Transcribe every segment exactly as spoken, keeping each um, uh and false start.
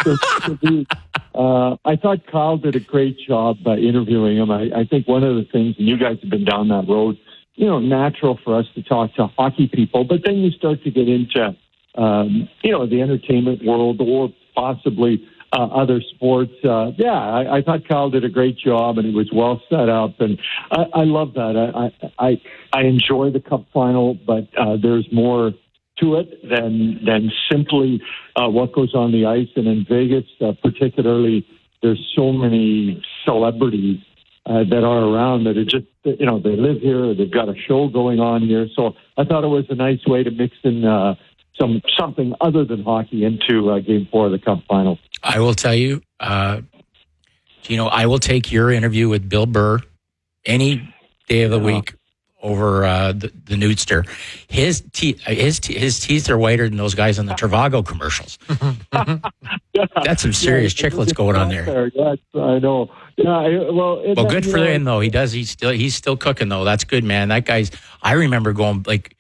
for, for me, uh, I thought Kyle did a great job by interviewing him. I, I think one of the things, and you guys have been down that road, you know, natural for us to talk to hockey people, but then you start to get into, um, you know, the entertainment world or possibly uh, other sports. Uh, yeah, I, I thought Kyle did a great job, and it was well set up, and I, I love that. I, I I enjoy the Cup final, but uh, there's more to it than than simply uh, what goes on the ice. And in Vegas, uh, particularly, there's so many celebrities uh, that are around that are just, you know, they live here, they've got a show going on here. So I thought it was a nice way to mix in uh, some something other than hockey into uh, Game Four of the Cup final. I will tell you, uh, you know, I will take your interview with Bill Burr any day of the yeah. week over uh, the, the Newtster. His teeth, his te- his teeth are whiter than those guys on the Travago commercials. yeah. That's some serious yeah, chiclets going on there. there. Yes, I know. Yeah, I, well, it, well, good for know, him though. He does. He's still he's still cooking though. That's good, man. That guy's. I remember going like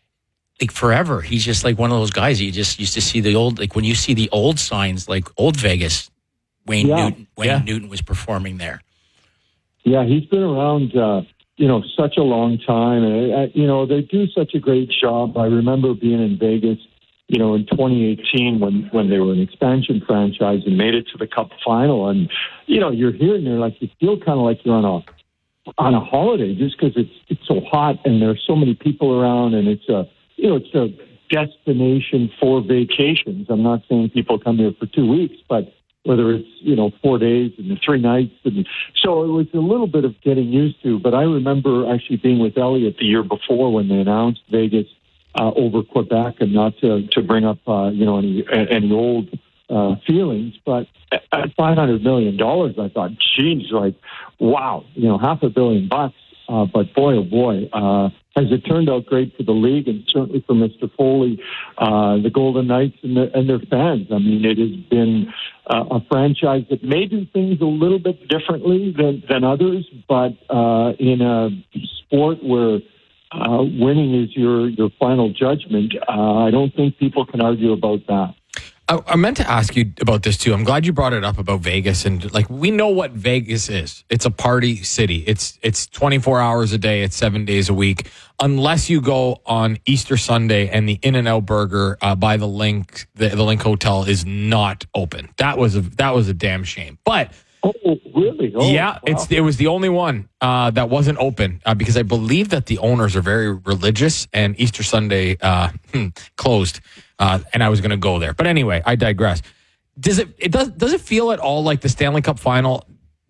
like forever. He's just like one of those guys. You just used to see the old like when you see the old signs like old Vegas. Wayne yeah. Newton. Wayne yeah. Newton was performing there. Yeah, he's been around. Uh, you know, such a long time. And, uh, you know, they do such a great job. I remember being in Vegas, you know, in twenty eighteen when, when they were an expansion franchise and made it to the Cup final. And, you know, you're here and you're like, you feel kind of like you're on a on a holiday just because it's, it's so hot and there's so many people around and it's a, you know, it's a destination for vacations. I'm not saying people come here for two weeks, but whether it's, you know, four days and three nights. And so it was a little bit of getting used to. But I remember actually being with Elliot the year before when they announced Vegas uh, over Quebec, and not to, to bring up, uh, you know, any, any old uh, feelings. But at five hundred million dollars, I thought, geez, like, wow, you know, half a billion bucks. Uh, but boy, oh boy, uh, has it turned out great for the league and certainly for Mister Foley, uh, the Golden Knights and, the, and their fans. I mean, it has been uh, a franchise that may do things a little bit differently than, than others, but uh, in a sport where uh, winning is your, your final judgment, uh, I don't think people can argue about that. I, I meant to ask you about this too. I'm glad you brought it up about Vegas, and like we know what Vegas is. It's a party city. It's it's twenty-four hours a day. It's seven days a week. Unless you go on Easter Sunday and the In-N-Out Burger uh, by the Link, the, the Link Hotel is not open. That was a that was a damn shame. But oh, really? Oh, yeah, wow. it's it was the only one uh, that wasn't open uh, because I believe that the owners are very religious, and Easter Sunday uh, closed. Uh, and I was going to go there. But anyway, I digress. Does it, it does, does it feel at all like the Stanley Cup final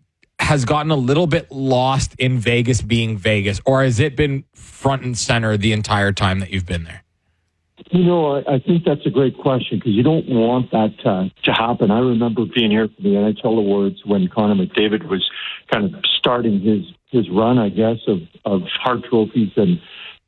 has gotten a little bit lost in Vegas being Vegas? Or has it been front and center the entire time that you've been there? You know, I, I think that's a great question because you don't want that uh, to happen. I remember being here for the N H L Awards when Connor McDavid was kind of starting his, his run, I guess, of, of Hart trophies, and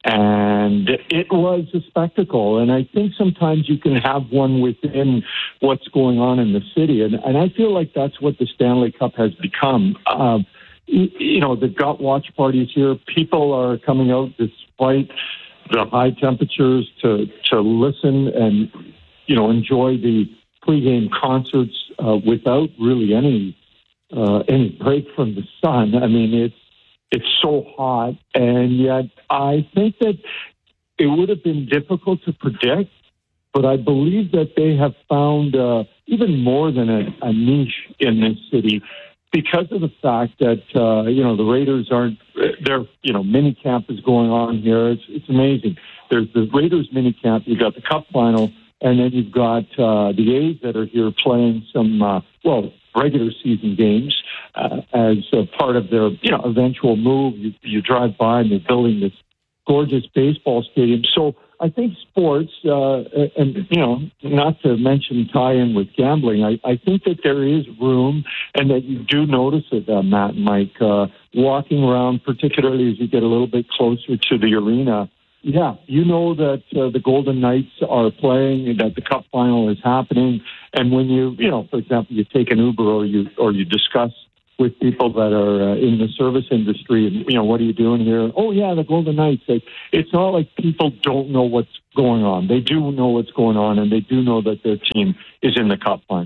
And it was a spectacle. And I think sometimes you can have one within what's going on in the city. And, and I feel like that's what the Stanley Cup has become. Uh, you, you know, they've got watch parties here. People are coming out despite the high temperatures to, to listen and, you know, enjoy the pregame concerts uh, without really any, uh, any break from the sun. I mean, it's, It's so hot, and yet I think that it would have been difficult to predict, but I believe that they have found uh, even more than a, a niche in this city because of the fact that, uh, you know, the Raiders aren't, their, you know, mini camp is going on here. It's, it's amazing. There's the Raiders mini camp, you've got the Cup final, and then you've got uh, the A's that are here playing some, uh, well, regular season games uh, as a part of their, you know, eventual move. You, you drive by and they're building this gorgeous baseball stadium. So I think sports, uh, and, you know, not to mention tie-in with gambling, I, I think that there is room and that you do notice it, uh, Matt and Mike, uh, walking around, particularly as you get a little bit closer to the arena. Yeah, you know that uh, the Golden Knights are playing and that the Cup final is happening. And when you, you know, for example, you take an Uber or you or you discuss with people that are uh, in the service industry, and, you know, what are you doing here? Oh, yeah, the Golden Knights. Like, it's not like people don't know what's going on. They do know what's going on, and they do know that their team is in the Cup final. I,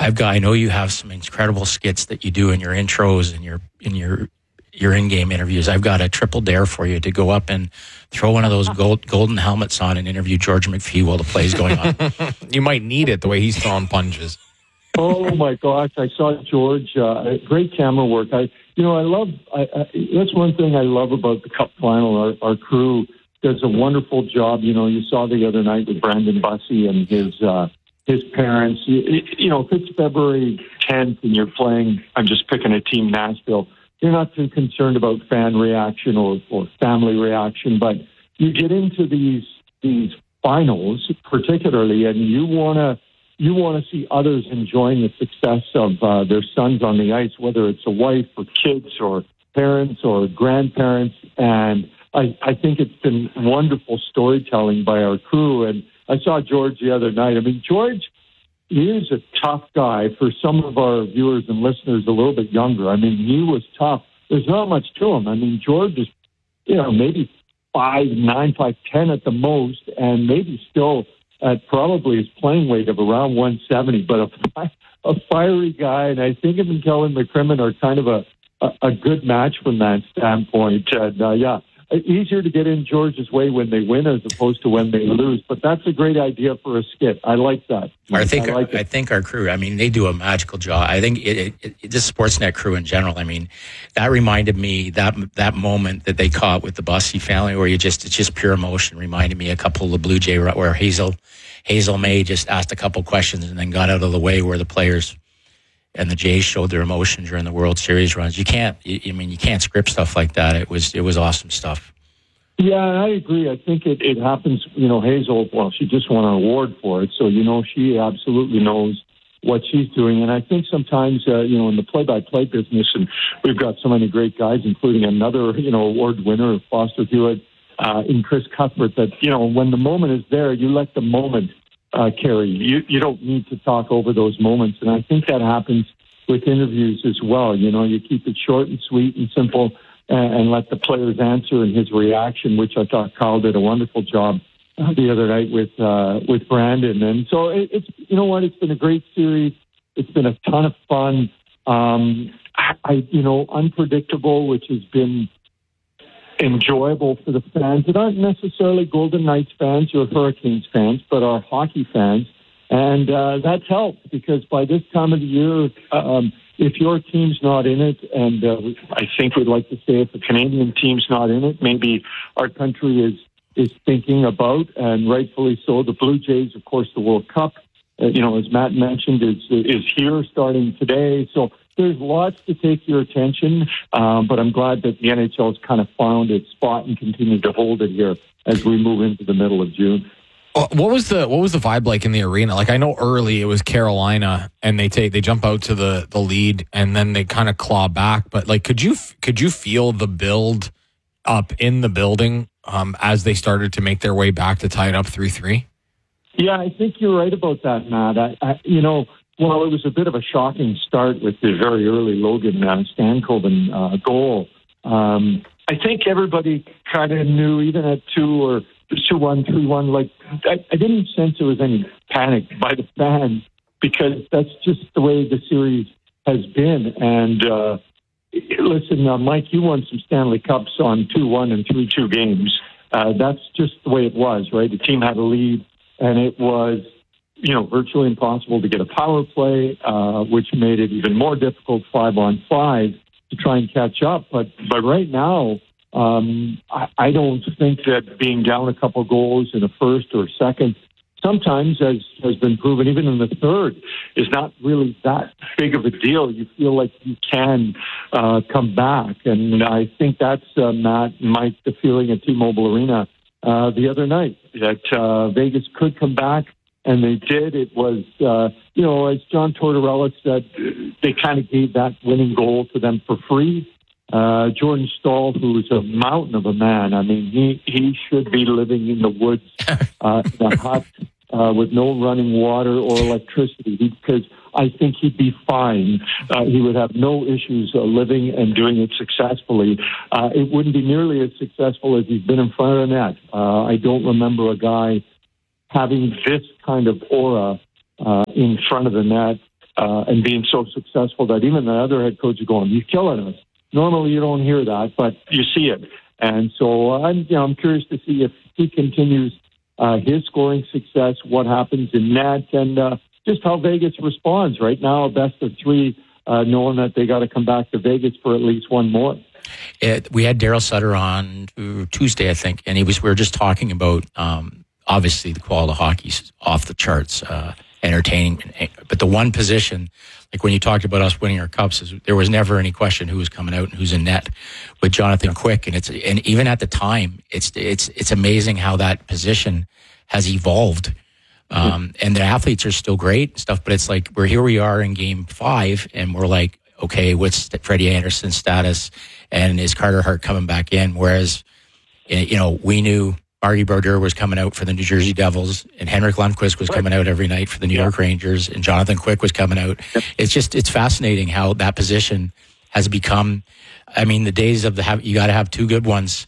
I've got. I know you have some incredible skits that you do in your intros and your in your your in-game interviews. I've got a triple dare for you to go up and throw one of those gold, golden helmets on and interview George McPhee while the play's going on. You might need it the way he's throwing punches. Oh my gosh! I saw George. Uh, great camera work. I, you know, I love. I, I, that's one thing I love about the Cup final. Our, our crew does a wonderful job. You know, you saw the other night with Brandon Bussey and his uh, his parents. You, you know, if it's February tenth and you're playing, I'm just picking a team, Nashville. You're not too concerned about fan reaction or, or family reaction, but you get into these these finals, particularly, and you want to. You want to see others enjoying the success of uh, their sons on the ice, whether it's a wife or kids or parents or grandparents. And I, I think it's been wonderful storytelling by our crew. And I saw George the other night. I mean, George, he is a tough guy. For some of our viewers and listeners a little bit younger, I mean, he was tough. There's not much to him. I mean, George is, you know, maybe five nine, five ten at the most, and maybe still at probably his playing weight of around one seventy, but a, a fiery guy. And I think him and Kellen McCrimmon are kind of a, a, a good match from that standpoint. And, uh, yeah, easier to get in George's way when they win as opposed to when they lose. But that's a great idea for a skit. I like that. I think I, like I think our crew, I mean, they do a magical job. I think it, it, it, this Sportsnet crew in general, I mean, that reminded me, that that moment that they caught with the Bussey family where you just, it's just pure emotion, reminded me a couple of the Blue Jay, where Hazel, Hazel May just asked a couple questions and then got out of the way, where the players and the Jays showed their emotion during the World Series runs. You can't, I mean, you can't script stuff like that. It was, it was awesome stuff. Yeah, I agree. I think it, it happens, you know, Hazel, well, she just won an award for it. So, you know, she absolutely knows what she's doing. And I think sometimes, uh, you know, in the play-by-play business, and we've got so many great guys, including another, you know, award winner, Foster Hewitt, uh, in Chris Cuthbert, that, you know, when the moment is there, you let the moment uh, carry. You, you don't need to talk over those moments. And I think that happens with interviews as well. You know, you keep it short and sweet and simple, and let the players answer and his reaction, which I thought Carl did a wonderful job uh, the other night with uh, with Brandon. And so it, it's, you know what, it's been a great series. It's been a ton of fun. Um, I, you know, unpredictable, which has been enjoyable for the fans that aren't necessarily Golden Knights fans or Hurricanes fans, but are hockey fans. And uh, that's helped, because by this time of the year, um, if your team's not in it, and uh, I think we'd like to say if the Canadian team's not in it, maybe our country is is thinking about, and rightfully so, the Blue Jays, of course, the World Cup, uh, you know, as Matt mentioned, is is here starting today. So there's lots to take your attention, um, but I'm glad that the N H L has kind of found its spot and continued to hold it here as we move into the middle of June. What was the what was the vibe like in the arena? Like, I know early it was Carolina, and they take they jump out to the, the lead, and then they kind of claw back. But like, could you could you feel the build up in the building um, as they started to make their way back to tie it up three three? Yeah, I think you're right about that, Matt. I, I, you know, well, it was a bit of a shocking start with the very early Logan uh, Stankoven uh, goal. Um, I think everybody kind of knew, even at two or two one, three one, like, I, I didn't sense there was any panic by the fans, because that's just the way the series has been. And uh, listen, uh, Mike, you won some Stanley Cups on two one and three two games. Uh, that's just the way it was, right? The team had a lead, and it was, you know, virtually impossible to get a power play, uh, which made it even more difficult five on five to try and catch up. But but right now, Um, I, I don't think that being down a couple goals in the first or second, sometimes, as has been proven, even in the third, is not really that big of a deal. You feel like you can uh, come back. And I think that's, uh, Matt and Mike, the feeling at T-Mobile Arena uh, the other night, that uh, Vegas could come back, and they did. It was, uh, you know, as John Tortorella said, they kind of gave that winning goal to them for free. Uh, Jordan Staal, who's a mountain of a man. I mean, he, he should be living in the woods, uh, in a hut, uh, with no running water or electricity, because I think he'd be fine. Uh, he would have no issues uh, living and doing it successfully. Uh, it wouldn't be nearly as successful as he's been in front of the net. Uh, I don't remember a guy having this kind of aura uh, in front of the net. uh, and being so successful that even the other head coach is going, "He's killing us." Normally, you don't hear that, but you see it. And so I'm, you know, I'm curious to see if he continues uh, his scoring success, what happens in net, and uh, just how Vegas responds. Right now, a best of three, uh, knowing that they got to come back to Vegas for at least one more. It, we had Daryl Sutter on Tuesday, I think, and he was. We were just talking about um, obviously the quality of hockey's off the charts, uh, entertaining, but the one position. Like when you talked about us winning our cups, is there was never any question who was coming out and who's in net with Jonathan Quick, and it's and even at the time, it's it's it's amazing how that position has evolved, um, and the athletes are still great and stuff. But it's like we're here, we are in Game Five, and we're like, okay, what's Freddie Anderson's status, and is Carter Hart coming back in? Whereas, you know, we knew Marty Brodeur was coming out for the New Jersey Devils, and Henrik Lundqvist was coming out every night for the New yeah. York Rangers, and Jonathan Quick was coming out. Yep. It's just, it's fascinating how that position has become. I mean, the days of the have, you got to have two good ones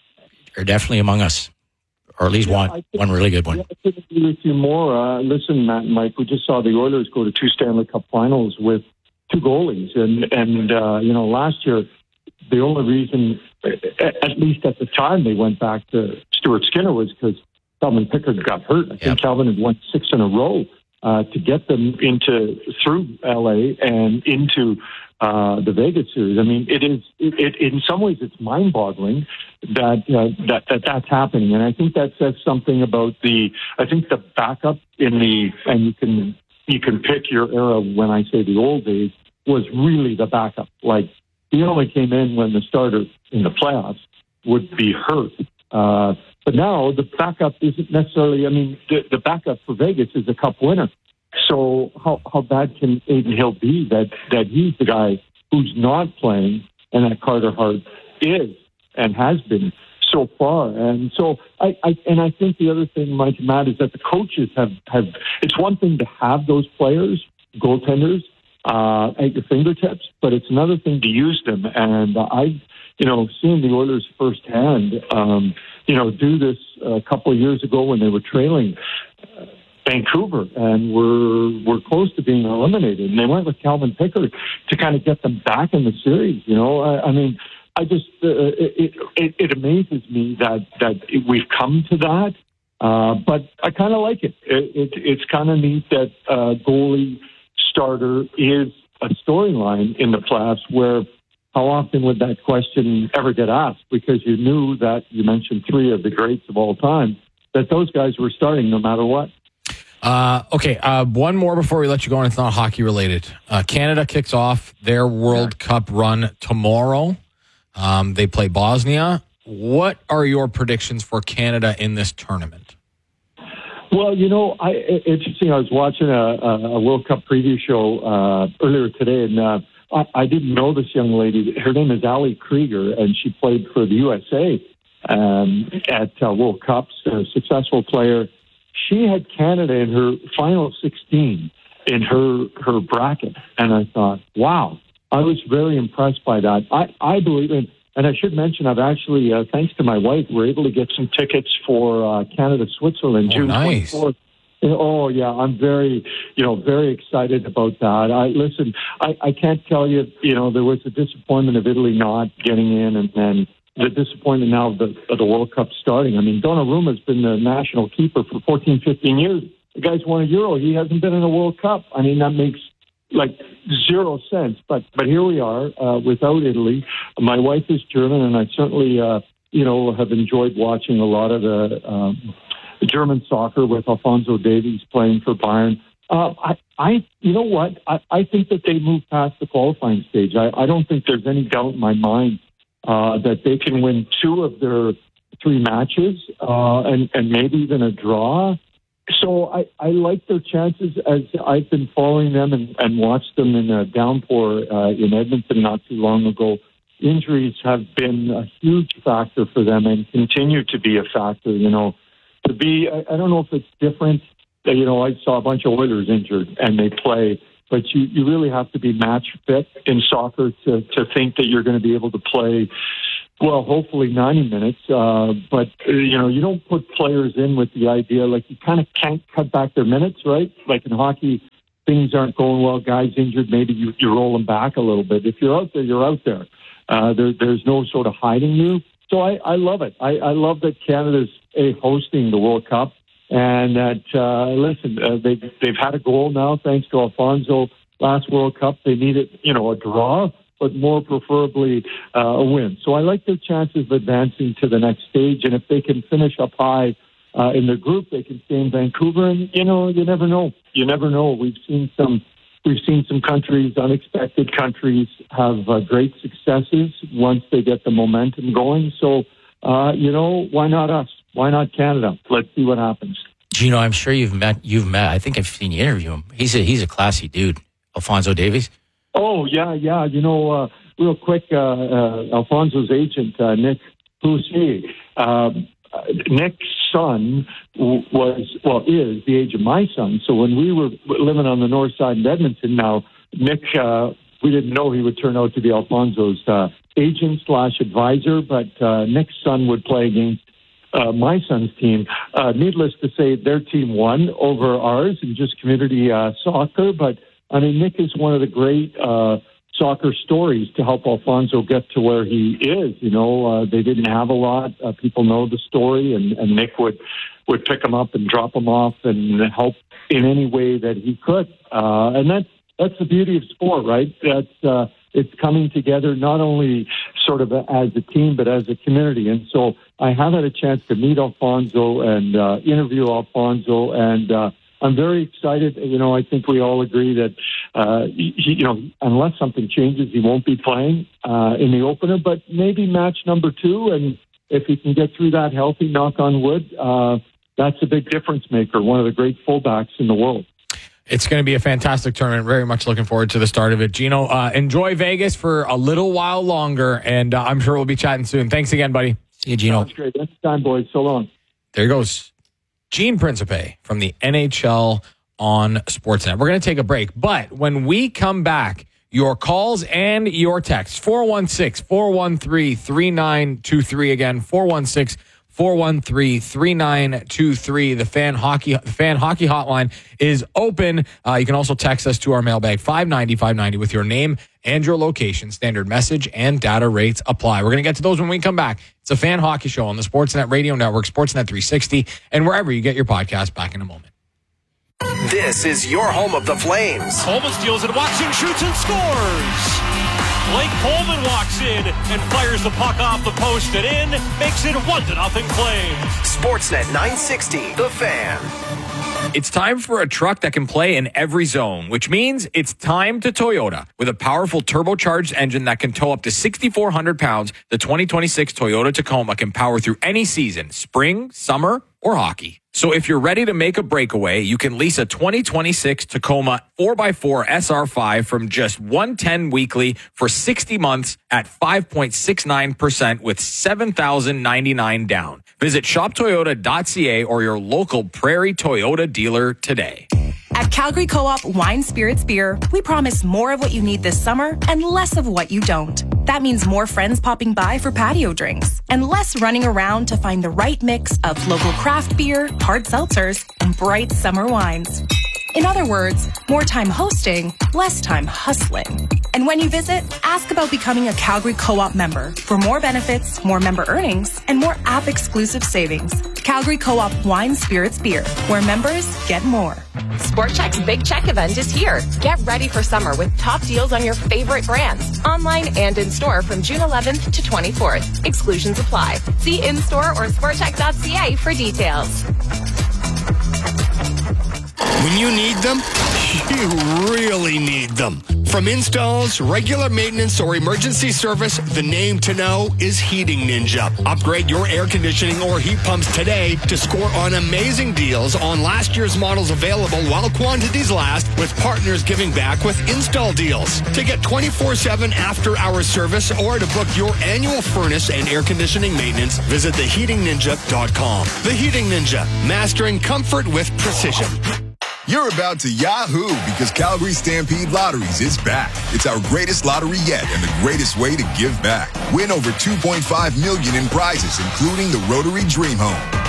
are definitely among us, or at least yeah, one, think, one really good one. Yeah, I couldn't agree with you more. Uh, listen, Matt and Mike, we just saw the Oilers go to two Stanley Cup Finals with two goalies, and and uh, you know, last year the only reason, at least at the time, they went back to Stuart Skinner was because Calvin Pickard got hurt. I think yep. Calvin had won six in a row uh, to get them into through L A and into uh, the Vegas series. I mean, it is it, it in some ways it's mind-boggling that, uh, that that that's happening, and I think that says something about the. I think the backup in the and you can you can pick your era. When I say the old days, was really the backup. Like he only came in when the starter in the playoffs would be hurt. Uh, but now the backup isn't necessarily, I mean, the, the backup for Vegas is a cup winner. So how, how bad can Adin Hill be that, that he's the guy who's not playing and that Carter Hart is and has been so far? And so I, I and I think the other thing, Mike and Matt, is that the coaches have, have it's one thing to have those players, goaltenders, uh, at your fingertips, but it's another thing to use them. And uh, I, you know, seeing the Oilers firsthand, um, you know, do this a couple of years ago when they were trailing uh, Vancouver and were were close to being eliminated, and they went with Calvin Pickard to kind of get them back in the series. You know, I, I mean, I just uh, it, it it amazes me that that we've come to that, uh, but I kind of like it. it, it it's kind of neat that uh, goalie starter is a storyline in the playoffs where. How often would that question ever get asked? Because you knew that, you mentioned three of the greats of all time, that those guys were starting no matter what. Uh, okay, uh, one more before we let you go, and it's not hockey related. Uh, Canada kicks off their World yeah. Cup run tomorrow. Um, they play Bosnia. What are your predictions for Canada in this tournament? Well, you know, I, interesting. I was watching a, a World Cup preview show uh, earlier today, and uh, I, I didn't know this young lady. Her name is Ali Krieger, and she played for the U S A um, at uh, World Cups, a successful player. She had Canada in her final sixteen in her her bracket, and I thought, wow, I was very impressed by that. I, I believe in, and I should mention, I've actually, uh, thanks to my wife, we're able to get some tickets for uh, Canada-Switzerland, oh, June nice. twenty-fourth. Oh, yeah, I'm very, you know, very excited about that. I listen, I, I can't tell you, you know, there was a disappointment of Italy not getting in, and then the disappointment now of the, of the World Cup starting. I mean, Donnarumma's been the national keeper for fourteen, fifteen years. The guy's won a Euro. He hasn't been in a World Cup. I mean, that makes, like, zero sense. But but here we are uh, without Italy. My wife is German, and I certainly, uh, you know, have enjoyed watching a lot of the... Um, German soccer with Alphonso Davies playing for Bayern. Uh, I, I, you know what? I, I think that they move past the qualifying stage. I, I don't think there's any doubt in my mind uh, that they can win two of their three matches uh, and, and maybe even a draw. So I, I like their chances as I've been following them and, and watched them in a downpour uh, in Edmonton not too long ago. Injuries have been a huge factor for them and continue to be a factor, you know. To be, I, I don't know if it's different. You know, I saw a bunch of Oilers injured and they play, but you, you really have to be match fit in soccer to, to think that you're going to be able to play, well, hopefully ninety minutes. Uh, but, uh, you know, you don't put players in with the idea, like you kind of can't cut back their minutes, right? Like in hockey, things aren't going well, guys injured, maybe you, you roll them back a little bit. If you're out there, you're out there. Uh, there there's no sort of hiding you. So I, I love it. I, I love that Canada's a hosting the World Cup, and that uh, listen, uh, they they've had a goal now thanks to Alfonso last World Cup. They needed, you know, a draw, but more preferably uh, a win. So I like their chances of advancing to the next stage, and if they can finish up high uh, in their group, they can stay in Vancouver. And you know, you never know. You never know. We've seen some. We've seen some countries, unexpected countries, have uh, great successes once they get the momentum going. So, uh, you know, why not us? Why not Canada? Let's see what happens. Gino, I'm sure you've met. You've met. I think I've seen you interview him. He's a he's a classy dude, Alfonso Davies. Oh yeah, yeah. You know, uh, real quick, uh, uh, Alfonso's agent, uh, Nick Poussier. Um, Uh, Nick's son was, well, is the age of my son. So when we were living on the north side in Edmonton, now Nick, uh, we didn't know he would turn out to be Alfonso's uh, agent slash advisor, but uh, Nick's son would play against uh, my son's team. Uh, needless to say, their team won over ours in just community uh, soccer. But I mean, Nick is one of the great uh, soccer stories to help Alfonso get to where he is. You know, uh, they didn't have a lot. Uh, people know the story, and, and Nick would, would pick him up and drop him off and help in any way that he could. Uh, and that's, that's the beauty of sport, right? That's, uh, it's coming together not only sort of as a team, but as a community. And so I have had a chance to meet Alfonso and uh, interview Alfonso, and uh, I'm very excited. You know, I think we all agree that, uh, he, you know, unless something changes, he won't be playing uh, in the opener, but maybe match number two. And if he can get through that healthy, knock on wood, uh, that's a big difference maker, one of the great fullbacks in the world. It's going to be a fantastic tournament. Very much looking forward to the start of it. Gino, uh, enjoy Vegas for a little while longer, and uh, I'm sure we'll be chatting soon. Thanks again, buddy. See you, Gino. That's great. Next time, boys. So long. There he goes. Gene Principe from the N H L on Sportsnet. We're going to take a break, but when we come back, your calls and your texts, four one six, four one three, three nine two three. Again, four one six, four one three, three nine two three. The fan hockey fan hockey hotline is open. Uh, you can also text us to our mailbag, five ninety, five ninety, with your name and your location. Standard message and data rates apply. We're going to get to those when we come back. It's a fan hockey show on the Sportsnet Radio Network, Sportsnet three sixty, and wherever you get your podcast. Back in a moment. This is your home of the Flames. Coleman steals it, walks in, shoots, and scores. Blake Coleman walks in and fires the puck off the post and in, makes it one to nothing Flames. Sportsnet nine sixty, The Fan. It's time for a truck that can play in every zone, which means it's time to Toyota. With a powerful turbocharged engine that can tow up to six thousand four hundred pounds, the twenty twenty-six Toyota Tacoma can power through any season, spring, summer, or hockey. So if you're ready to make a breakaway, you can lease a twenty twenty-six Tacoma four by four S R five from just one hundred ten weekly for sixty months at five point six nine percent with seven thousand ninety-nine down. Visit shop toyota dot c a or your local Prairie Toyota dealer today. At Calgary Co-op Wine Spirits Beer, we promise more of what you need this summer and less of what you don't. That means more friends popping by for patio drinks and less running around to find the right mix of local craft beer, hard seltzers, and bright summer wines. In other words, more time hosting, less time hustling. And when you visit, ask about becoming a Calgary Co-op member for more benefits, more member earnings, and more app-exclusive savings. Calgary Co-op Wine Spirits Beer, where members get more. Sport Chek's Big Check event is here. Get ready for summer with top deals on your favorite brands, online and in-store from June eleventh to twenty-fourth. Exclusions apply. See in-store or sport chek dot c a for details. When you need them, you really need them. From installs, regular maintenance, or emergency service, the name to know is Heating Ninja. Upgrade your air conditioning or heat pumps today to score on amazing deals on last year's models available while quantities last, with partners giving back with install deals. To get twenty-four seven after-hour service or to book your annual furnace and air conditioning maintenance, visit the heating ninja dot com. The Heating Ninja, mastering comfort with precision. You're about to Yahoo because Calgary Stampede Lotteries is back. It's our greatest lottery yet and the greatest way to give back. Win over two point five million dollars in prizes, including the Rotary Dream Home.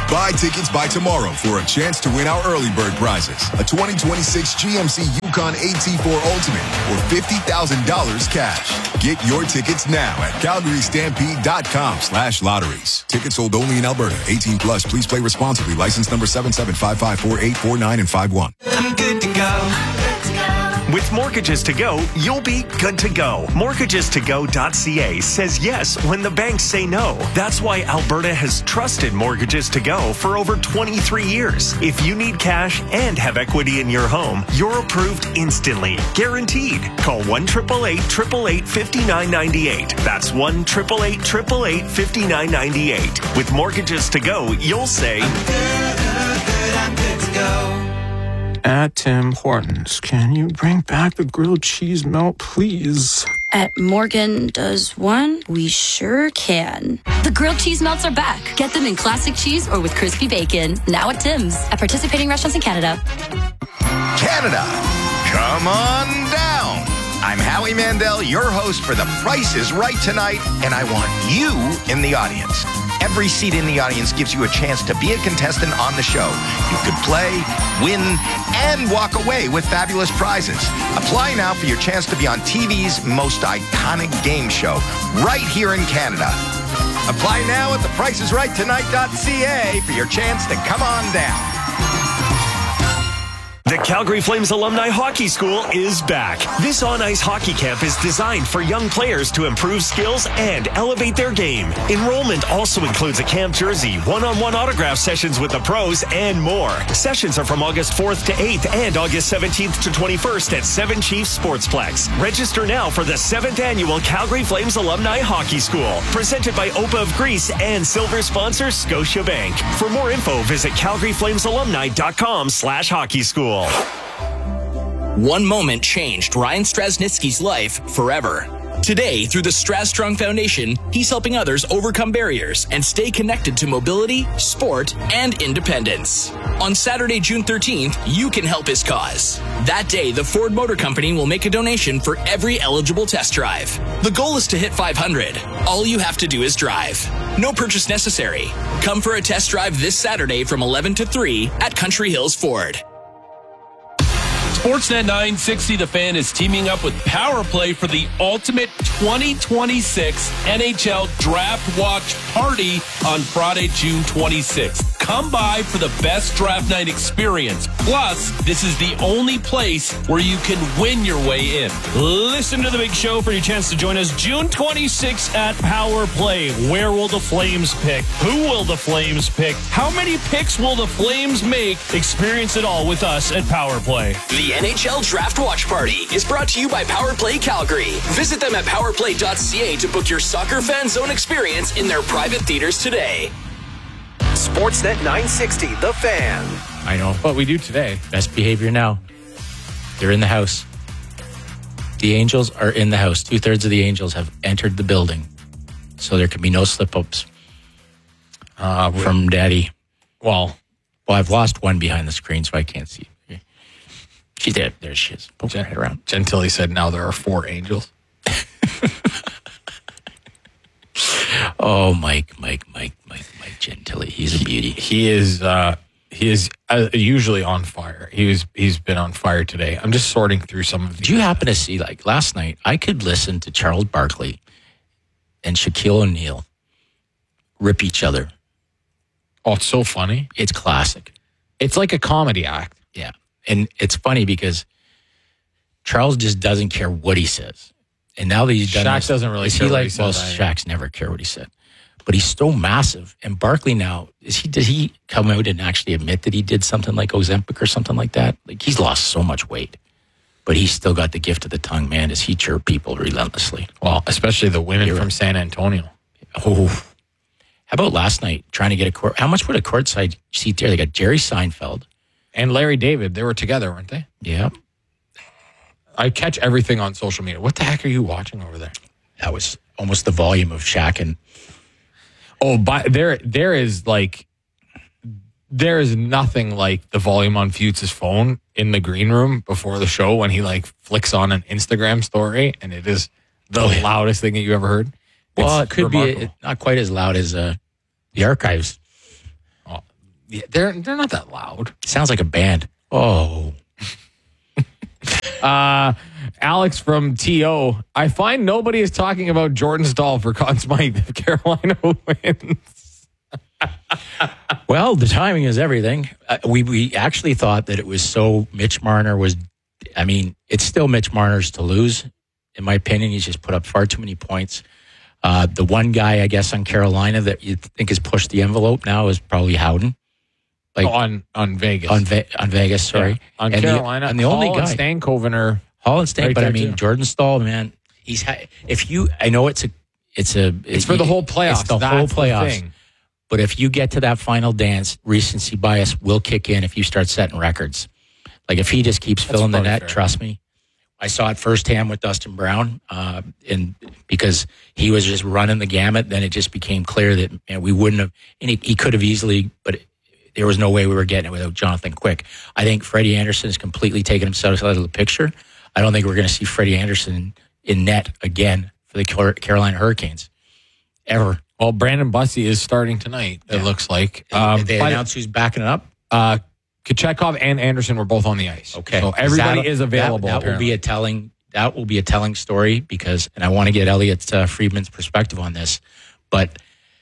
Buy tickets by tomorrow for a chance to win our early bird prizes. A twenty twenty-six G M C Yukon A T four Ultimate or fifty thousand dollars cash. Get your tickets now at calgary stampede dot com slash lotteries. Tickets sold only in Alberta. eighteen plus. Please play responsibly. License number seven seven five five four eight four nine and five one. I'm good to go. With Mortgages to Go, you'll be good to go. mortgages to go dot c a says yes when the banks say no. That's why Alberta has trusted Mortgages to Go for over twenty-three years. If you need cash and have equity in your home, you're approved instantly. Guaranteed. Call one eight eight eight, eight eight eight, five nine nine eight. That's one eight eight eight, eight eight eight, five nine nine eight. With Mortgages to Go, you'll say, I'm good, good, good, I'm good to go. At Tim Hortons, can you bring back the grilled cheese melt, please? At Morgan Does One, we sure can. The grilled cheese melts are back. Get them in classic cheese or with crispy bacon. Now at Tim's. At participating restaurants in Canada. Canada, come on down. I'm Howie Mandel, your host for The Price is Right tonight, and I want you in the audience. Every seat in the audience gives you a chance to be a contestant on the show. You could play, win, and walk away with fabulous prizes. Apply now for your chance to be on T V's most iconic game show, right here in Canada. Apply now at the price is right tonight dot c a for your chance to come on down. The Calgary Flames Alumni Hockey School is back. This on-ice hockey camp is designed for young players to improve skills and elevate their game. Enrollment also includes a camp jersey, one-on-one autograph sessions with the pros, and more. Sessions are from August fourth to eighth and August seventeenth to twenty-first at Seven Chiefs Sportsplex. Register now for the seventh Annual Calgary Flames Alumni Hockey School, presented by O P A of Greece and silver sponsor Scotiabank. For more info, visit calgary flames alumni dot com slash hockey school. One moment changed Ryan Strasnitsky's life forever. Today, through the Strasstrong Foundation, he's helping others overcome barriers and stay connected to mobility, sport, and independence. On Saturday, June thirteenth, you can help his cause. That day, the Ford Motor Company will make a donation for every eligible test drive. The goal is to hit five hundred. All you have to do is drive. No purchase necessary. Come for a test drive this Saturday from eleven to three at Country Hills Ford. Sportsnet nine sixty The Fan is teaming up with Power Play for the ultimate twenty twenty-six N H L Draft Watch Party on Friday, June twenty-sixth. Come by for the best draft night experience. Plus, this is the only place where you can win your way in. Listen to the big show for your chance to join us June twenty-sixth at Power Play. Where will the Flames pick? Who will the Flames pick? How many picks will the Flames make? Experience it all with us at Power Play. The N H L Draft Watch Party is brought to you by Power Play Calgary. Visit them at power play dot c a to book your soccer fan zone experience in their private theaters today. Sportsnet nine sixty, The Fan. I know. What we do today. Best behavior now. They're in the house. The Angels are in the house. Two-thirds of the Angels have entered the building. So there can be no slip-ups uh, from Daddy. Well, well, I've lost one behind the screen, so I can't see. She's there. There she is. Poke her head around. Gentilly said now there are four Angels. Oh, Mike, Mike, Mike, Mike, Mike Gentilly. He's a beauty. He is uh, he is uh, usually on fire. He was he's been on fire today. I'm just sorting through some of these. Do you happen to see, like last night, I could listen to Charles Barkley and Shaquille O'Neal rip each other. Oh, it's so funny. It's classic. It's like a comedy act. Yeah. And it's funny because Charles just doesn't care what he says. And now that he's done Shaq this, doesn't really is care he what like, he says well, either. Shaq's never care what he said. But he's so massive. And Barkley now, is he did he come out and actually admit that he did something like Ozempic or something like that? Like he's lost so much weight. But he's still got the gift of the tongue, man. Does he chirp people relentlessly? Well, especially the women You're from right. San Antonio. Oh. How about last night trying to get a court? How much would a courtside seat there? They got Jerry Seinfeld. And Larry David. They were together, weren't they? Yeah. I catch everything on social media. What the heck are you watching over there? That was almost the volume of Shaq and oh, but there there is like there is nothing like the volume on Futz's phone in the green room before the show when he like flicks on an Instagram story and it is the oh, yeah. loudest thing that you ever heard. Well, It's it could remarkable. be not quite as loud as uh, the archives. Oh, Yeah, they're they're not that loud. Sounds like a band. Oh. uh, Alex from T O. I find nobody is talking about Jordan Staal for Conn Smythe if Carolina wins. Well, the timing is everything. Uh, we we actually thought that it was so Mitch Marner was, I mean, it's still Mitch Marner's to lose, in my opinion. He's just put up far too many points. Uh, the one guy, I guess, on Carolina that you think has pushed the envelope now is probably Howden. Like oh, on on Vegas. On, Ve- on Vegas, sorry. Yeah. On and Carolina. The, and the Hall only guy. and Stankoven are Hall and Stank, right but I there, mean, too. Jordan Staal, man, he's ha- if you, I know it's a, it's a, It's for the whole playoffs. It's the That's whole the playoffs. thing. But if you get to that final dance, recency bias will kick in if you start setting records. Like if he just keeps That's filling the probably net, fair. trust me. I saw it firsthand with Dustin Brown, uh, and because he was just running the gamut, then it just became clear that man, we wouldn't have, and he, he could have easily, but it, there was no way we were getting it without Jonathan Quick. I think Freddie Anderson has completely taken himself out of the picture. I don't think we're going to see Freddie Anderson in net again for the Carolina Hurricanes, ever. Well, Brandon Bussey is starting tonight, it Yeah. looks like. Um, they but, announced who's backing it up? Uh, Kochetkov and Anderson were both on the ice. Okay. So everybody That- is available. That, that will be a telling. That will be a telling story because, and I want to get Elliot uh, Friedman's perspective on this, but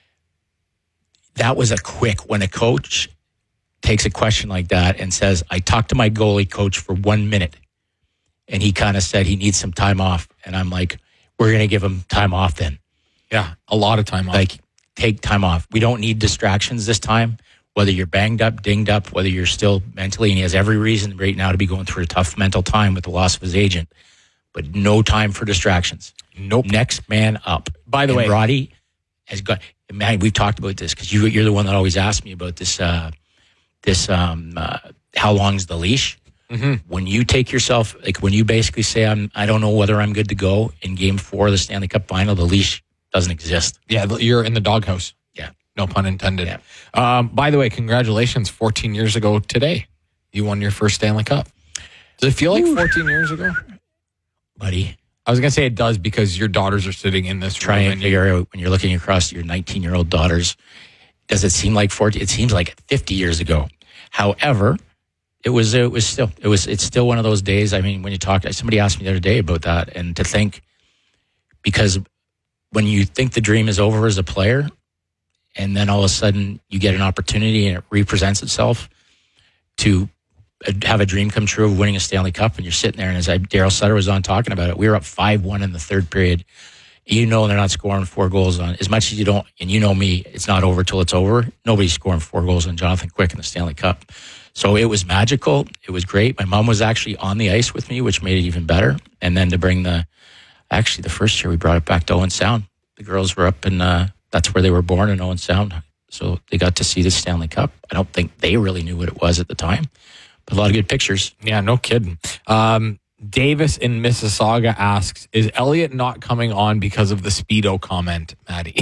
that was a quick when a coach takes a question like that and says, "I talked to my goalie coach for one minute, and he kind of said he needs some time off," and I'm like, "We're going to give him time off then." Yeah, a lot of time off. Like, take time off. We don't need distractions this time. Whether you're banged up, dinged up, whether you're still mentally, and he has every reason right now to be going through a tough mental time with the loss of his agent, but no time for distractions. Nope. Next man up. By the and way, Roddy has got, man, we've talked about this because you, you're the one that always asks me about this, uh, this, um, uh, how long's the leash? Mm-hmm. When you take yourself, like when you basically say, I'm, I don't know whether I'm good to go in game four of the Stanley Cup final, the leash doesn't exist. Yeah, you're in the doghouse. Yeah. No pun intended. Yeah. Um, by the way, congratulations. fourteen years ago today, you won your first Stanley Cup. Does it feel like fourteen years ago? Buddy. I was going to say it does because your daughters are sitting in this Try room. and figure out when you're looking across your nineteen-year-old daughters, does it seem like forty? It seems like fifty years ago. However, it was it was still it was it's still one of those days. I mean, when you talk, somebody asked me the other day about that, and to think, because when you think the dream is over as a player, and then all of a sudden you get an opportunity and it represents itself to have a dream come true of winning a Stanley Cup, and you're sitting there, and as I, Daryl Sutter was on talking about it, we were up five one in the third period. You know they're not scoring four goals on, as much as you don't, and you know me, it's not over till it's over. Nobody's scoring four goals on Jonathan Quick in the Stanley Cup. So it was magical. It was great. My mom was actually on the ice with me, which made it even better. And then to bring the, actually the first year we brought it back to Owen Sound. The girls were up in, uh, that's where they were born, in Owen Sound. So they got to see the Stanley Cup. I don't think they really knew what it was at the time, but a lot of good pictures. Yeah, no kidding. Um, Davis in Mississauga asks, is Elliot not coming on because of the Speedo comment, Maddie?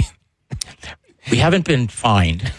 We haven't been fined.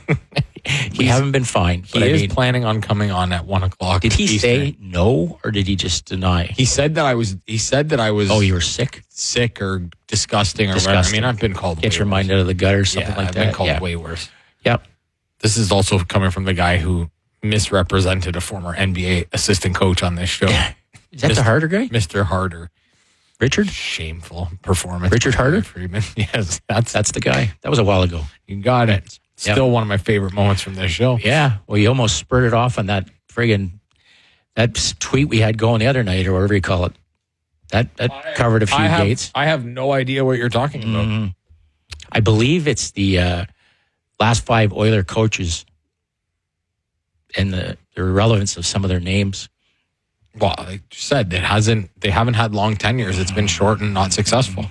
we haven't been fined. He but I is mean, planning on coming on at one o'clock. did he Eastern. say no, or did he just deny? He said that I was. He said that I was. Oh, you were sick, sick or disgusting or Disgusting. whatever. I mean, I've been called. Get way your worse. mind out of the gutter, something yeah, like I've that. been called yeah. way worse. Yep. This is also coming from the guy who misrepresented a former N B A assistant coach on this show. Is that the Harder guy? Mister Harder. Richard? Shameful performance. Richard Harder? Freeman. Yes, that's That's the guy. That was a while ago. you got it. Yep. Still one of my favorite moments from this show. Yeah. Well, you almost spurted off on that friggin' that s- tweet we had going the other night, or whatever you call it. That that I- covered a few I have, gates. I have no idea what you're talking about. Mhm. I believe it's the uh, last five Oiler coaches and the, the relevance of some of their names. Well, like you said, it hasn't. They haven't had long tenures. It's been short and not successful.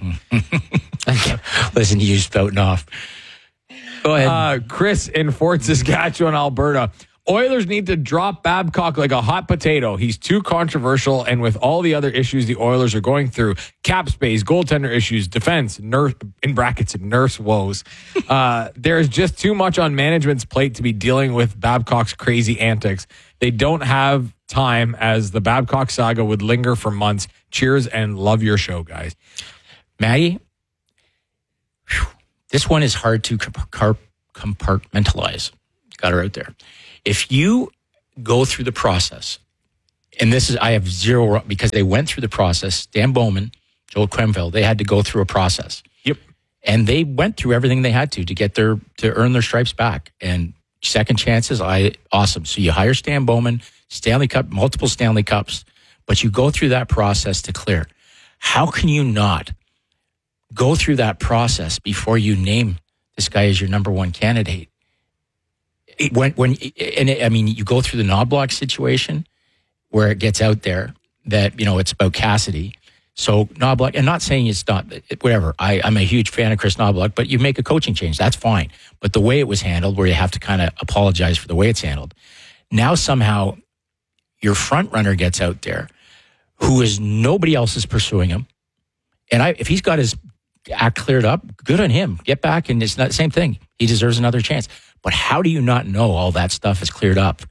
Listen to you spouting off. Go ahead. Uh, Chris in Fort Saskatchewan, Alberta. Oilers need to drop Babcock like a hot potato. He's too controversial, and with all the other issues the Oilers are going through, cap space, goaltender issues, defense, nurse, in brackets, nurse woes, uh, there is just too much on management's plate to be dealing with Babcock's crazy antics. They don't have time, as the Babcock saga would linger for months. Cheers and love your show, guys. Maddie, whew, this one is hard to comp- compartmentalize got her out there. If you go through the process, and this is, I have zero, because they went through the process, Dan Bowman, Joel Quenneville, they had to go through a process. Yep. And they went through everything they had to to get their, to earn their stripes back. And second chances, I, awesome. So you hire Stan Bowman, Stanley Cup, multiple Stanley Cups, but you go through that process to clear. How can you not go through that process before you name this guy as your number one candidate? It, when, when, and it, I mean, you go through the Knoblauch situation where it gets out there that, you know, it's about Cassidy. So Knoblauch, and not saying it's not, whatever. I, I'm a huge fan of Chris Knoblauch, but you make a coaching change. That's fine. But the way it was handled, where you have to kind of apologize for the way it's handled. Now somehow your front runner gets out there who is, nobody else is pursuing him. And I, if he's got his act cleared up, good on him. Get back, and it's not the same thing. He deserves another chance. But how do you not know all that stuff is cleared up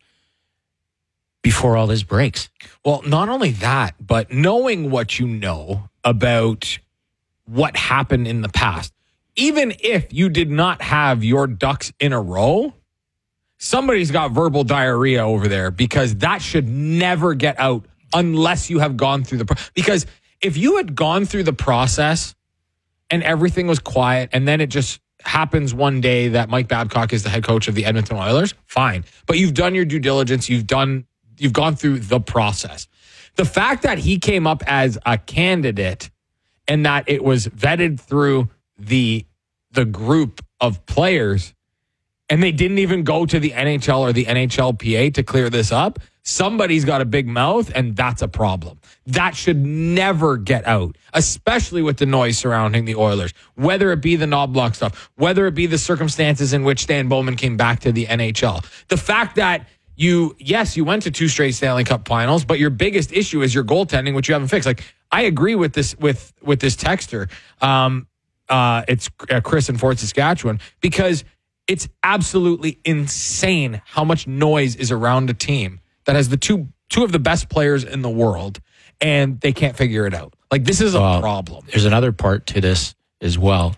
before all this breaks? Well, not only that, but knowing what you know about what happened in the past, even if you did not have your ducks in a row, somebody's got verbal diarrhea over there, because that should never get out unless you have gone through the pro- because if you had gone through the process and everything was quiet, and then it just happens one day that Mike Babcock is the head coach of the Edmonton Oilers, fine. But you've done your due diligence. You've done, you've gone through the process. The fact that he came up as a candidate and that it was vetted through the, the group of players, and they didn't even go to the N H L or the N H L P A to clear this up, somebody's got a big mouth, and that's a problem. That should never get out, especially with the noise surrounding the Oilers, whether it be the Knoblauch stuff, whether it be the circumstances in which Stan Bowman came back to the N H L. The fact that you, yes, you went to two straight Stanley Cup finals, but your biggest issue is your goaltending, which you haven't fixed. Like, I agree with this, with, with this texter. Um, uh, it's uh, Chris in Fort Saskatchewan, because it's absolutely insane how much noise is around a team that has the two two of the best players in the world, and they can't figure it out. Like, this is a well, problem. There's another part to this as well,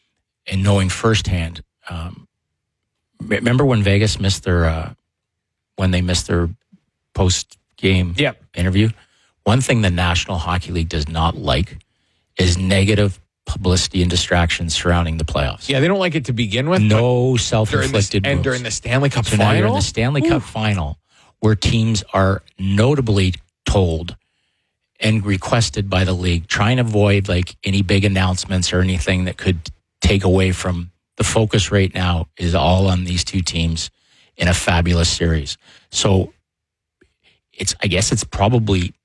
and knowing firsthand. Um, remember when Vegas missed their uh, when they missed their post game yep. interview? One thing the National Hockey League does not like is negative publicity and distractions surrounding the playoffs. Yeah, they don't like it to begin with. No self-inflicted and moves. during the Stanley Cup so final, now you're in the Stanley Ooh. Cup final, where teams are notably told and requested by the league, trying to avoid like any big announcements or anything that could take away from the focus right now is all on these two teams in a fabulous series. So it's, I guess it's probably,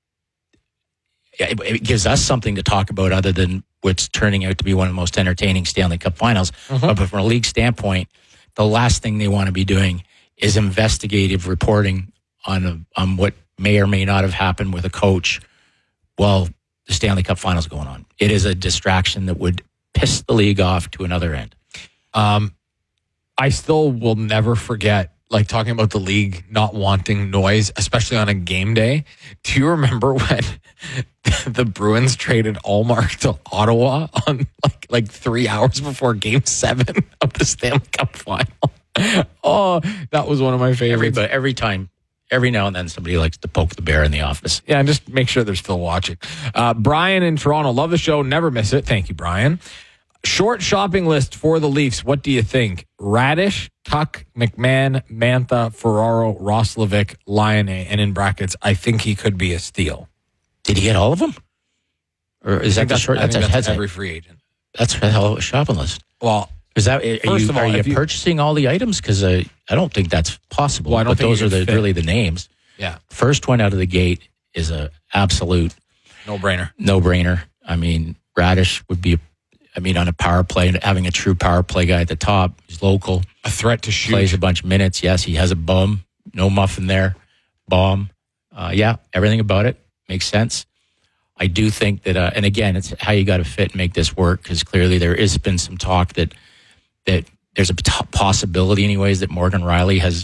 it, it gives us something to talk about other than what's turning out to be one of the most entertaining Stanley Cup finals. Mm-hmm. But from a league standpoint, the last thing they want to be doing is investigative reporting on a, on what may or may not have happened with a coach while the Stanley Cup finals are going on. It is a distraction that would piss the league off to another end. Um, I still will never forget, like, talking about the league not wanting noise, especially on a game day. Do you remember when the Bruins traded Allmark to Ottawa on like like three hours before Game Seven of the Stanley Cup final? Oh, that was one of my favorites. Every, every time, every now and then, somebody likes to poke the bear in the office. Yeah, and just make sure they're still watching. Uh, Brian in Toronto, love the show, never miss it. Thank you, Brian. Short shopping list for the Leafs. What do you think? Radish, Tuck, McMahon, Mantha, Ferraro, Roslovic, Laine, and in brackets, I think he could be a steal. Did he get all of them? Or is that the short? I That's, think a, that's that's every a, free agent. That's a hell of a shopping list. Well, is that are first you, of all, are you, you purchasing all the items? Because uh, I don't think that's possible. Well, I don't but think those are the, fit. really the names. Yeah. First one out of the gate is a absolute no brainer. No brainer. I mean, Radish would be. I mean, on a power play, having a true power play guy at the top. He's local. A threat to shoot. Plays a bunch of minutes. Yes, he has a bum. No muffin there. Bomb. Uh, yeah, everything about it makes sense. I do think that, uh, and again, it's how you got to fit and make this work, because clearly there has been some talk that that there's a t- possibility, anyways, that Morgan Riley has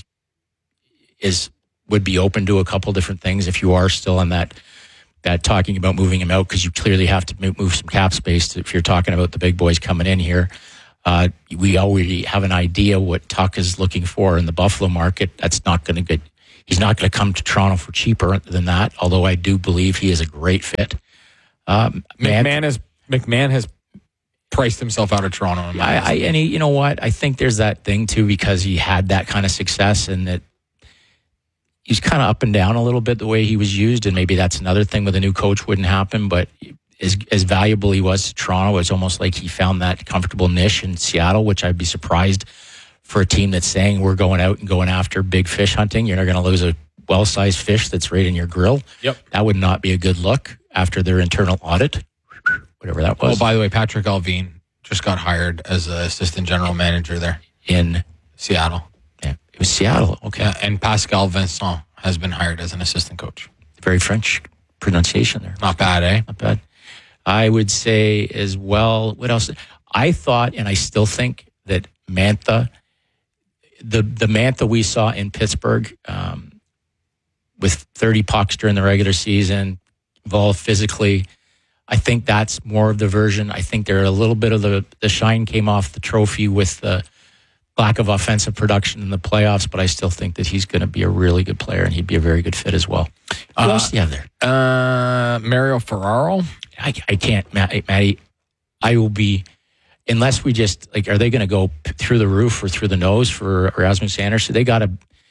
is would be open to a couple different things if you are still on that. That talking about moving him out, because you clearly have to move some cap space to, if you're talking about the big boys coming in here. Uh, we already have an idea what Tuck is looking for in the Buffalo market. That's not going to get. He's not going to come to Toronto for cheaper than that. Although I do believe he is a great fit. Um, McMahon has McMahon has priced himself out of Toronto. I, I, and he, you know what? I think there's that thing too because he had that kind of success and that he's kind of up and down a little bit the way he was used, and maybe that's another thing with a new coach wouldn't happen. But as as valuable he was to Toronto, it's almost like he found that comfortable niche in Seattle, which I'd be surprised for a team that's saying we're going out and going after big fish hunting. You're not going to lose a well-sized fish that's right in your grill. Yep, that would not be a good look after their internal audit, whatever that was. Oh, by the way, Patrick Alvin just got hired as the assistant general manager there in Seattle. Yeah, it was Seattle. Okay, yeah, and Pascal Vincent has been hired as an assistant coach. Very French pronunciation there. Not bad, eh? Not bad. I would say as well, what else? I thought, and I still think, that Mantha, the, the Mantha we saw in Pittsburgh um, with thirty pucks during the regular season, involved physically, I think that's more of the version. I think there a little bit of the, the shine came off the trophy with the lack of offensive production in the playoffs, but I still think that he's going to be a really good player and he'd be a very good fit as well. Who Uh, else do you have there? Uh, Mario Ferraro. I, I can't, Matt, Matty. I will be, unless we just, like, are they going to go p- through the roof or through the nose for Rasmus Andersson? They got to.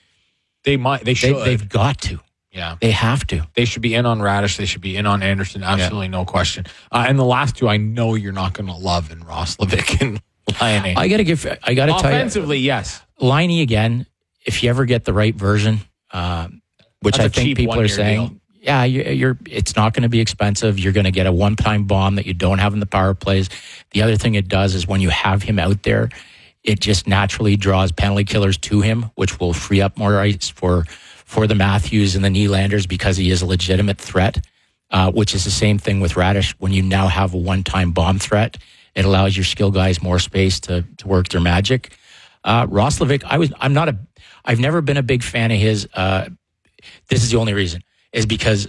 They might. They should. They, they've got to. Yeah. They have to. They should be in on Radish. They should be in on Anderson. Absolutely, yeah. No question. Uh, and the last two, I know you're not going to love in Roslovic and Laine. I got to give. I got to tell you. Offensively, yes. Laine again. If you ever get the right version, um, which That's I think people are saying. Deal. Yeah, you're, you're. It's not going to be expensive. You're going to get a one-time bomb that you don't have in the power plays. The other thing it does is when you have him out there, it just naturally draws penalty killers to him, which will free up more ice for for the Matthews and the Nylanders because he is a legitimate threat. Uh, which is the same thing with Radish. When you now have a one-time bomb threat, it allows your skill guys more space to to work their magic. Uh, Roslovic, I was. I'm not a. I've never been a big fan of his. Uh, this is the only reason. Is because,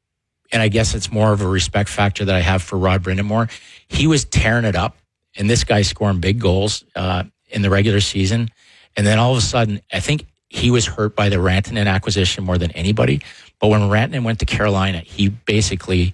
and I guess it's more of a respect factor that I have for Rod Brindamore. He was tearing it up, and this guy's scoring big goals uh, in the regular season. And then all of a sudden, I think he was hurt by the Rantanen acquisition more than anybody. But when Rantanen went to Carolina, he basically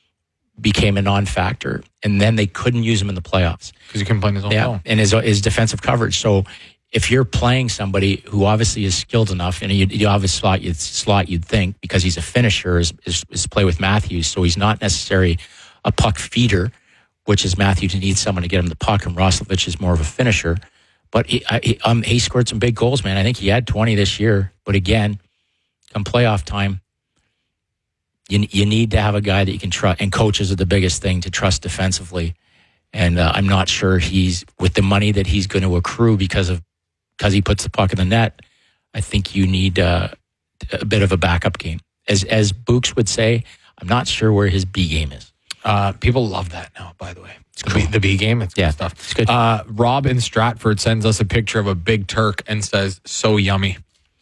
became a non-factor. And then they couldn't use him in the playoffs. Because he couldn't play in his own yeah, zone. and his, his defensive coverage. So if you're playing somebody who obviously is skilled enough, and you, you obviously slot you'd, slot, you'd think, because he's a finisher, is, is, is play with Matthews, so he's not necessarily a puck feeder, which is Matthews needs someone to get him the puck, and Roslovic is more of a finisher. But he, he, um, he scored some big goals, man. I think he had twenty this year. But again, come playoff time, you, you need to have a guy that you can trust, and coaches are the biggest thing to trust defensively. And uh, I'm not sure he's, with the money that he's going to accrue because of because he puts the puck in the net, I think you need uh, a bit of a backup game. As as Books would say, I'm not sure where his B game is. Uh, people love that now, by the way. It's cool. The B game, it's good yeah, stuff. It's good. Uh, Rob in Stratford sends us a picture of a big Turk and says, "So yummy."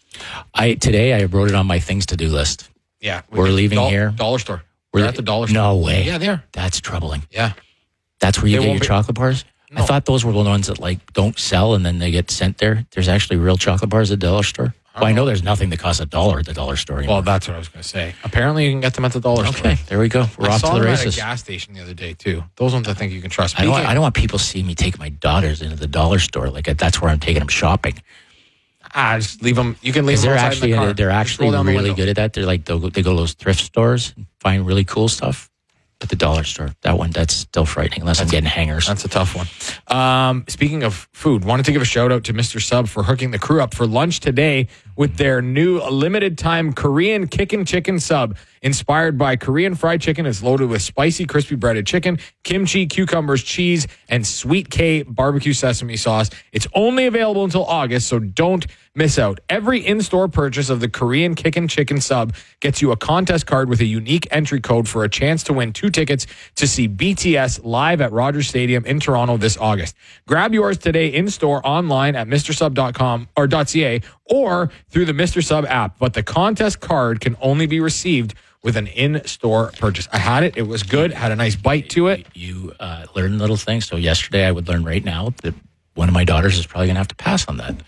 I today I wrote it on my things to do list. Yeah, we we're leaving doll- here. Dollar store. We're, we're at the dollar store. No way. Yeah, they are. That's troubling. Yeah, that's where you they get your be- chocolate bars. No. I thought those were the ones that like don't sell and then they get sent there. There's actually real chocolate bars at the dollar store. I, well, I know there's nothing that costs a dollar at the dollar store anymore. Well, that's what I was going to say. Apparently, you can get them at the dollar okay, store. Okay, there we go. We're I off saw to the them races. At a gas station the other day too. Those ones I think you can trust. I don't, want, I don't want people to see me take my daughters into the dollar store. Like that's where I'm taking them shopping. Ah, just leave them. You can leave them they're outside actually in the car. they're actually the really good at that. They're like they'll, they go to those thrift stores and find really cool stuff. But the dollar store, that one, that's still frightening unless that's, I'm getting hangers. That's a tough one. Um, speaking of food, wanted to give a shout out to Mister Sub for hooking the crew up for lunch today with their new limited time Korean Kickin' Chicken Sub. Inspired by Korean fried chicken, it's loaded with spicy, crispy breaded chicken, kimchi, cucumbers, cheese, and Sweet K barbecue sesame sauce. It's only available until August, so don't miss out. Every in-store purchase of the Korean Kickin' Chicken Sub gets you a contest card with a unique entry code for a chance to win two tickets to see B T S live at Rogers Stadium in Toronto this August. Grab yours today in-store, online at mister sub dot com or .ca or through the Mister Sub app. But the contest card can only be received with an in-store purchase. I had it. It was good. Had a nice bite to it. You uh, learn little things. So yesterday I would learn right now that one of my daughters is probably going to have to pass on that.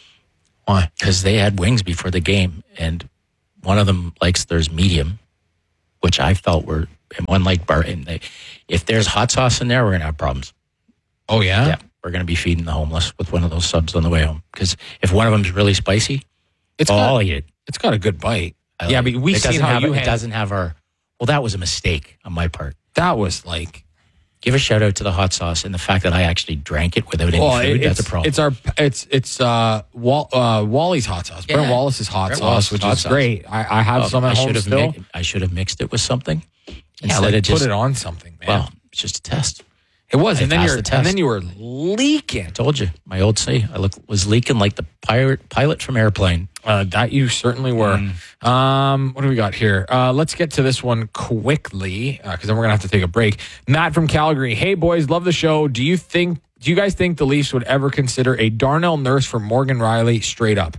Why? Because they had wings before the game, and one of them likes theirs medium, which I felt were, and one liked bar. And they, if there's hot sauce in there, we're going to have problems. Oh, yeah? Yeah. We're going to be feeding the homeless with one of those subs on the way home. Because if one of them's really spicy, it's oh, got, I'll eat it. It's got a good bite. I yeah, like but we've it. seen how have, you It had, doesn't have our... Well, that was a mistake on my part. That was like... Give a shout out to the hot sauce and the fact that I actually drank it without any well, food. It's, That's a problem. It's our it's it's uh, Wall, uh Wally's hot sauce. Yeah. Brent Wallace's hot Brent sauce, Wallace's which hot is sauce. great. I, I have Oh, some at I home should have still. mi- I should have mixed it with something Yeah, instead like of just put it on something, man. Well, it's just a test. It was, I and then passed you're the test. and then you were leaking. I told you, my old say, I look was leaking like the pirate pilot from Airplane. Uh, that you certainly were. Mm. Um, what do we got here? Uh, let's get to this one quickly because uh, then we're gonna have to take a break. Matt from Calgary. Hey boys, love the show. Do you think? Do you guys think the Leafs would ever consider a Darnell Nurse for Morgan Riley straight up?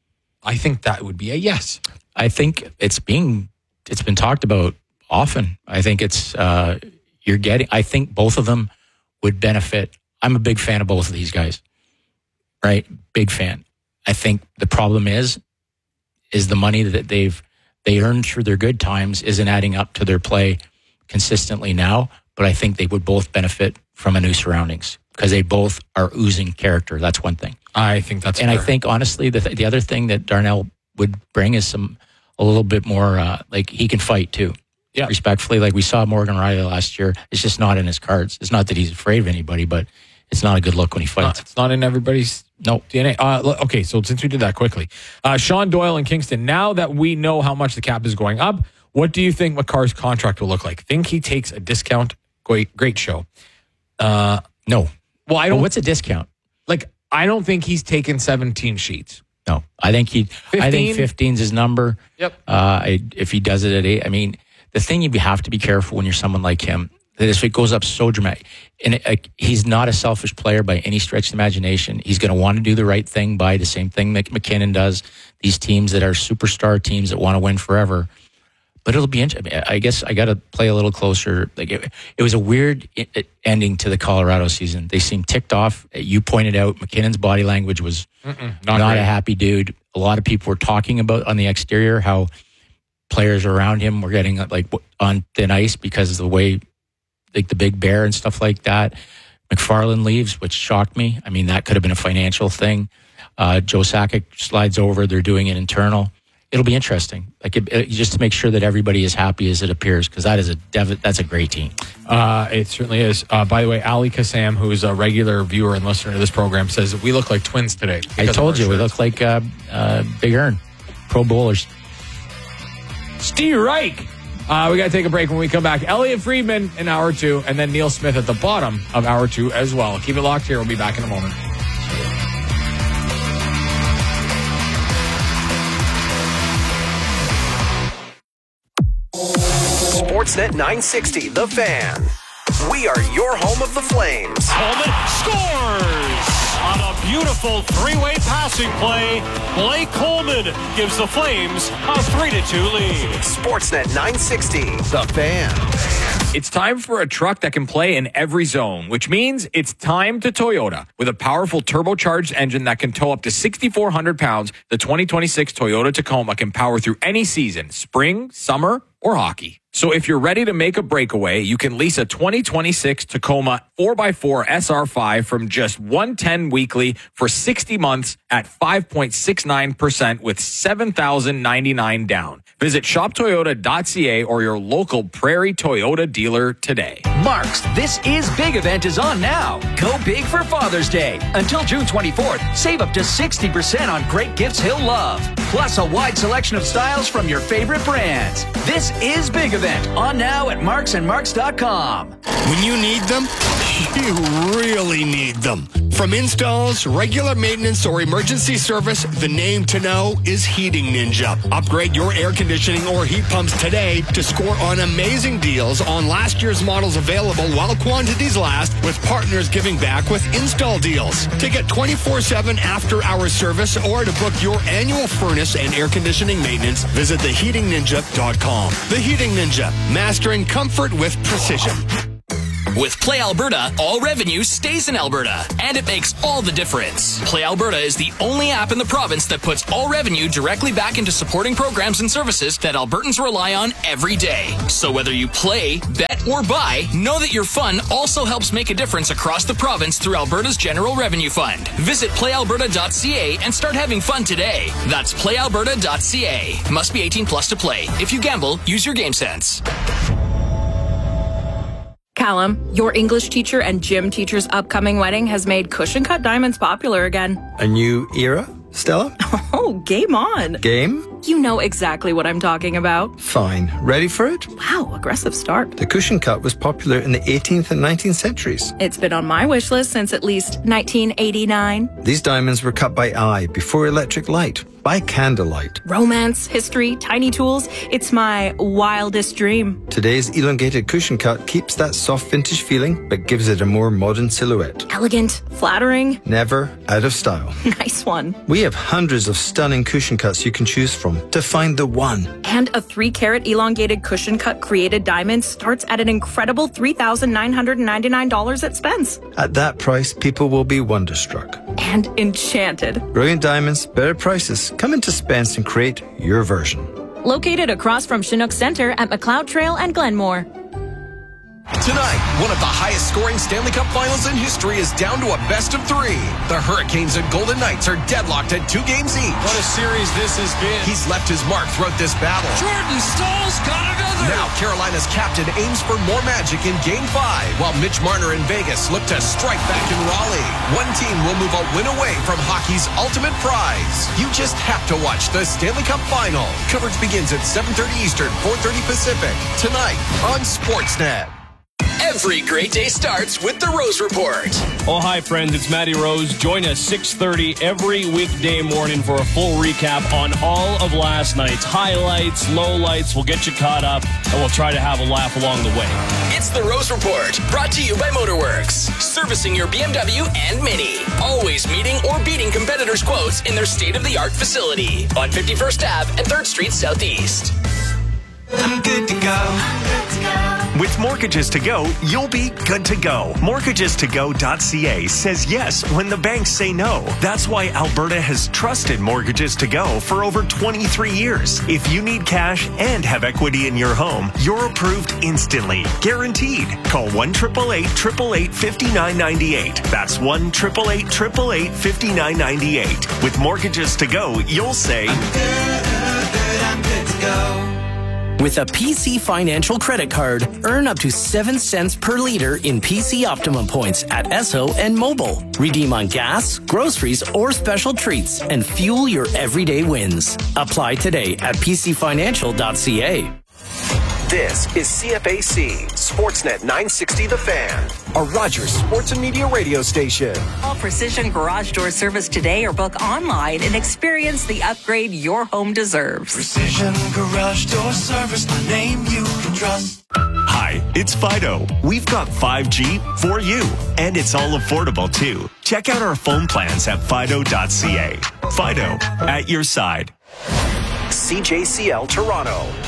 I think that would be a yes. I think it's being it's been talked about often. I think it's uh, you're getting. I think both of them would benefit. I'm a big fan of both of these guys. Right, big fan. I think the problem is, is the money that they've they earned through their good times isn't adding up to their play consistently now. But I think they would both benefit from a new surroundings because they both are oozing character. That's one thing. I think that's and fair. I think honestly, the th- the other thing that Darnell would bring is some a little bit more uh, like he can fight too. Yeah, respectfully, like we saw Morgan Riley last year. It's just not in his cards. It's not that he's afraid of anybody, but it's not a good look when he fights. No, it's not in everybody's no D N A. Uh, okay, so since we did that quickly, uh, Sean Doyle in Kingston. Now that we know how much the cap is going up, what do you think Makar's contract will look like? Think he takes a discount? Great, great show. Uh, no. Well, I don't. Well, what's a discount? Like, I don't think he's taken seventeen sheets. No, I think he. fifteen? I think fifteen's his number. Yep. Uh, I, if he does it at eight, I mean, the thing you have to be careful when you're someone like him. That if it goes up so dramatic, and it, like, he's not a selfish player by any stretch of the imagination. He's going to want to do the right thing by the same thing that McKinnon does. These teams that are superstar teams that want to win forever. But it'll be interesting. I guess I got to play a little closer. Like it, it was a weird ending to the Colorado season. They seemed ticked off. You pointed out McKinnon's body language was Mm-mm, not, not a happy dude. A lot of people were talking about on the exterior how players around him were getting like on thin ice because of the way, like the big bear and stuff like that. McFarland leaves, which shocked me. I mean, that could have been a financial thing. Uh, Joe Sakic slides over. They're doing it internal. It'll be interesting, like it, it, just to make sure that everybody is happy as it appears, because that is a dev- that's a great team. Uh, it certainly is. Uh, by the way, Ali Kassam, who is a regular viewer and listener to this program, says that we look like twins today. I told you we look like uh, uh, Big Earn, Pro Bowlers. Steve Reich. Uh, we got to take a break. When we come back, Elliot Friedman in hour two, and then Neil Smith at the bottom of hour two as well. Keep it locked here. We'll be back in a moment. Sportsnet nine sixty, The Fan. We are your home of the Flames. Coleman scores on a beautiful three-way passing play. Blake Coleman gives the Flames a three to two lead. Sportsnet nine sixty, The Fan. It's time for a truck that can play in every zone, which means it's time to Toyota. With a powerful turbocharged engine that can tow up to six thousand four hundred pounds, the twenty twenty-six Toyota Tacoma can power through any season, spring, summer, or hockey. So if you're ready to make a breakaway, you can lease a twenty twenty-six Tacoma four by four S R five from just one hundred ten weekly for sixty months at five point six nine percent with seven thousand ninety-nine down. Visit shop toyota dot c a or your local Prairie Toyota dealer today. Mark's This Is Big event is on now. Go big for Father's Day. Until June twenty-fourth, save up to sixty percent on great gifts he'll love. Plus a wide selection of styles from your favorite brands. This Is Big event on now at marks and marks dot com. When you need them, you really need them. From installs, regular maintenance, or emergency service, the name to know is Heating Ninja. Upgrade your air conditioning or heat pumps today to score on amazing deals on last year's models available while quantities last, with partners giving back with install deals. To get twenty-four seven after-hour service or to book your annual furnace and air conditioning maintenance, visit the heating ninja dot com. The Heating Ninja, mastering comfort with precision. With Play Alberta, all revenue stays in Alberta, and it makes all the difference. Play Alberta is the only app in the province that puts all revenue directly back into supporting programs and services that Albertans rely on every day. So whether you play, bet, or buy, know that your fun also helps make a difference across the province through Alberta's General Revenue Fund. Visit play alberta dot c a and start having fun today. That's play alberta dot c a. Must be eighteen plus to play. If you gamble, use your game sense. Callum, your English teacher and gym teacher's upcoming wedding has made cushion cut diamonds popular again. A new era, Stella? Oh, game on. Game? You know exactly what I'm talking about. Fine. Ready for it? Wow, aggressive start. The cushion cut was popular in the eighteenth and nineteenth centuries. It's been on my wish list since at least nineteen eighty-nine. These diamonds were cut by eye before electric light, by candlelight. Romance, history, tiny tools. It's my wildest dream. Today's elongated cushion cut keeps that soft vintage feeling, but gives it a more modern silhouette. Elegant, flattering. Never out of style. Nice one. We have hundreds of stunning cushion cuts you can choose from to find the one. And a three carat elongated cushion cut created diamond starts at an incredible three thousand nine hundred ninety-nine dollars at Spence. At that price, people will be wonderstruck. And enchanted. Brilliant diamonds, better prices. Come into Spence and create your version. Located across from Chinook Center at McLeod Trail and Glenmore. Tonight, one of the highest scoring Stanley Cup finals in history is down to a best of three. The Hurricanes and Golden Knights are deadlocked at two games each. What a series this has been. He's left his mark throughout this battle. Jordan Staal's got another. Now Carolina's captain aims for more magic in game five, while Mitch Marner in Vegas look to strike back in Raleigh. One team will move a win away from hockey's ultimate prize. You just have to watch the Stanley Cup final. Coverage begins at seven thirty Eastern, four thirty Pacific, tonight on Sportsnet. Every great day starts with the Rose Report. Oh, hi, friends. It's Matty Rose. Join us six thirty every weekday morning for a full recap on all of last night's highlights, lowlights. We'll get you caught up, and we'll try to have a laugh along the way. It's the Rose Report, brought to you by Motorworks, servicing your B M W and Mini. Always meeting or beating competitors' quotes in their state-of-the-art facility on fifty-first Avenue and third Street Southeast. I'm good to go. I'm good to go. With Mortgages to Go, you'll be good to go. mortgages to go dot c a says yes when the banks say no. That's why Alberta has trusted Mortgages to Go for over twenty-three years. If you need cash and have equity in your home, you're approved instantly. Guaranteed. Call one eight eight eight, eight eight eight, five nine nine eight. That's one eight eight eight, eight eight eight, five nine nine eight. With Mortgages to Go, you'll say, I'm good, good, I'm good to go. With a P C Financial credit card, earn up to seven cents per liter in P C Optimum points at Esso and Mobile. Redeem on gas, groceries, or special treats and fuel your everyday wins. Apply today at p c financial dot c a. This is C F A C, Sportsnet nine sixty The Fan, a Rogers Sports and Media radio station. Call Precision Garage Door Service today or book online and experience the upgrade your home deserves. Precision Garage Door Service, a name you can trust. Hi, it's Fido. We've got five G for you, and it's all affordable too. Check out our phone plans at fido dot c a. Fido, at your side. C J C L Toronto,